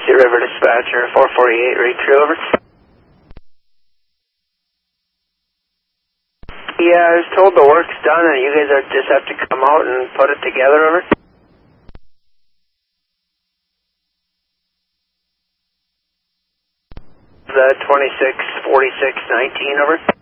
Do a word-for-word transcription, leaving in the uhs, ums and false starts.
Dixie River Dispatcher, four forty-eight, read through, over. Yeah, I was told the work's done and you guys are just have to come out and put it together, over. The twenty-six forty-six nineteen, over.